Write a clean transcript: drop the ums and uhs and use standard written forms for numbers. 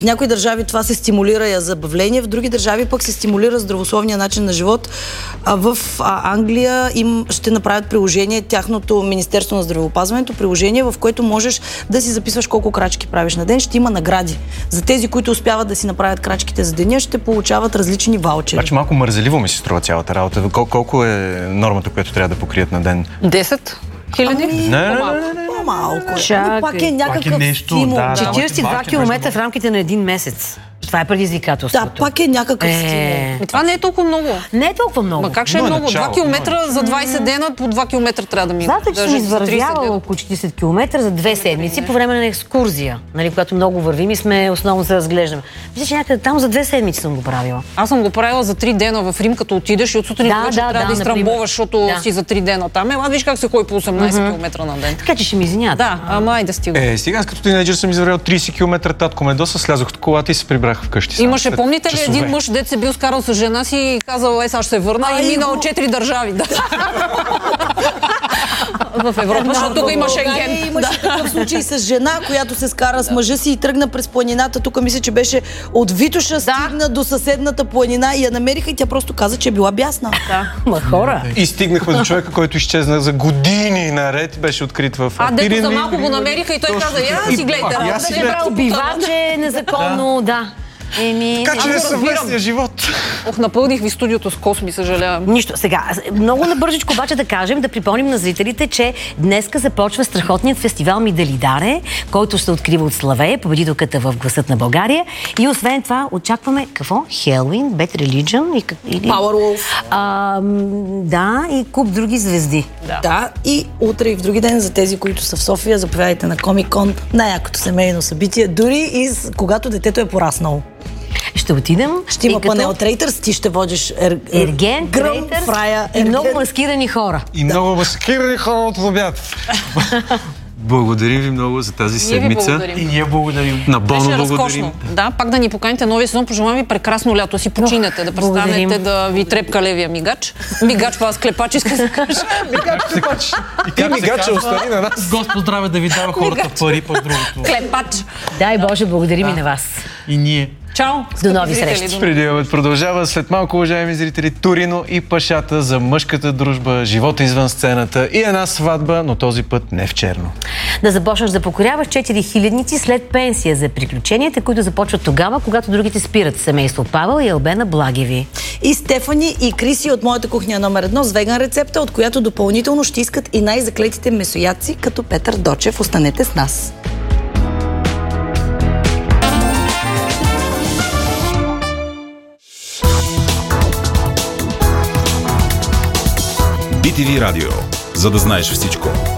В някои държави това се стимулира и забавление, в други държави пък се стимулира здравословния начин на живот. В Англия им ще направят приложение, тяхното Министерство на здравеопазването, приложение, в което можеш да си записваш колко крачки правиш на ден. Ще има награди. За тези, които успяват да си направят крачките за деня, ще получават различни ваучери. Обаче малко мързеливо ми се струва цялата работа. Колко е нормата, която трябва да покрият на ден? 10 хиляди? Не. По-малко. Пак е някакъв стимул. 42 км в рамките на един месец. Това е предизвикателството. Да, пак е някакъв стимул. Това не е толкова много. Не е толкова много. Ма как ще е много? 2 км за 20 дена, по 2 км трябва да мине. Знаете, че съм извървявала около 40 км за 2 седмици по време на екскурзия, нали, когато много вървим и сме основно се разглеждаме. Мисля, че някъде там за 2 седмици съм го правила. Аз съм го правила за 3 дена в Рим, като отидеш и от сутрин до вечер трябва да изтрамбоваш, защото си за 3 дена там. Ела, виж как се ходи по 18 км на ден. Така че ще ми извинят. Да, ама айде стига. Сега аз като тинейджър съм извървял 30 км, татко ме доса, слязох от колата и се прибрах вкъщи. Имаше, помните ли, един мъж, дет се бил скарал с жена си и казал, сега ще се върна и минал 4 държави. Да. В Европа, защото тук има Шенген. Имаше такъв случай с жена, която се скара с мъжа си и тръгна през планината. Тук мисля, че беше от Витоша, стигна до съседната планина и я намериха и тя просто каза, че е била бясна. Ма хора. И стигнахме до човека, който изчезна за години наред, беше открит в дето за малко го намериха и той каза, я си гледайте работа. Убиваче незаконно, да. Така че е съвместния живот. Напълних ви студиото с косми, съжалявам. Нищо. Сега, много набързичко обаче да кажем, да припомним на зрителите, че днеска започва страхотният фестивал Миделидаре, който ще открива от Славея, победителката в Гласът на България. И освен това, очакваме какво? Хелуин, Bad Religion и Powerwolf. Да, и куп други звезди. Да, и утре и в други ден за тези, които са в София, заповядайте на Комик-кон, най-якото семейно събитие, дори и когато детето е пораснало. Ще отидем. Ще има панел Трейтърс, ти ще водиш Ерген, Гръм, Фрая, и много маскирани хора. И много маскирани хора от обяд. Благодарим ви много за тази седмица. И ние благодарим. На Боно благодарим. Да, пак да ни поканите новия сезон. Пожелавам ви прекрасно лято. Си починете, да престанете да ви трепка левия мигач. Мигач, това с клепач иска да кажа. Мигач. И ти мигача остани на нас. Господ здраве да ви дава хората пари по другото. Клепач. Дай Боже, благодарим и на вас. И ние. Чао! До нови срещи. Предият продължава след малко, уважаеми зрители, Торино и Пашата за мъжката дружба, живота извън сцената и една сватба, но този път не в черно. Да започнеш да покоряваш 4000-ници след пенсия за приключенията, които започват тогава, когато другите спират. Семейство Павел и Албена Благеви. И Стефани и Криси от Моята кухня номер 1 с веган рецепта, от която допълнително ще искат и най-заклетите месояци, като Петър Дочев. Останете с нас. BTV Радио. За да знаеш всичко.